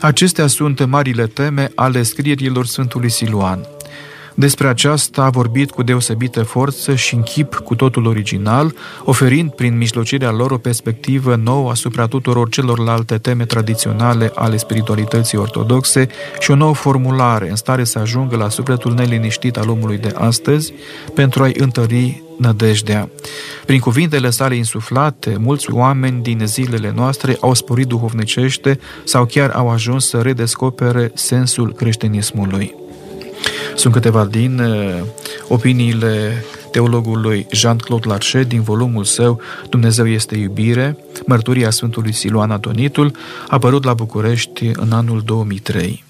Acestea sunt marile teme ale scrierilor Sfântului Siluan. Despre aceasta a vorbit cu deosebită forță și în chip cu totul original, oferind prin mijlocirea lor o perspectivă nouă asupra tuturor celorlalte teme tradiționale ale spiritualității ortodoxe și o nouă formulare în stare să ajungă la sufletul neliniștit al omului de astăzi pentru a-i întări nădejdea. Prin cuvintele sale insuflate, mulți oameni din zilele noastre au sporit duhovnicește sau chiar au ajuns să redescopere sensul creștinismului. Sunt câteva din opiniile teologului Jean-Claude Larcher din volumul său Dumnezeu este iubire, mărturia Sfântului Siluan Adonitul, apărut la București în anul 2003.